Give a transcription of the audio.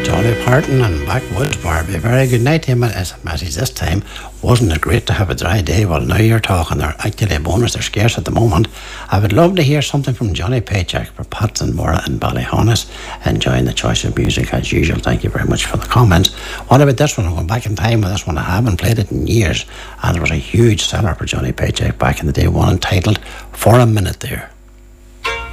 Dolly Parton and Backwoods Barbie. Very good night to you, Matties. This time, wasn't it great to have a dry day? Well, now you're talking. They're actually a bonus. They're scarce at the moment. I would love to hear something from Johnny Paycheck for Pats and Mora and Ballyhonus. Enjoying the choice of music as usual. Thank you very much for the comments. What about this one? I'm going back in time with this one. I haven't played it in years. And it was a huge seller for Johnny Paycheck back in the day. One entitled For a Minute There.